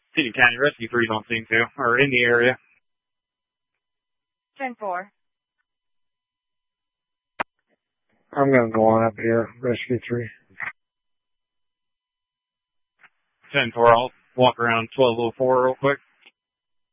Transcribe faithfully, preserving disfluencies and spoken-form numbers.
City County Rescue three's on scene too, or in the area. ten four. I'm going to go on up here, Rescue three. ten four, I'll walk around twelve oh four real quick.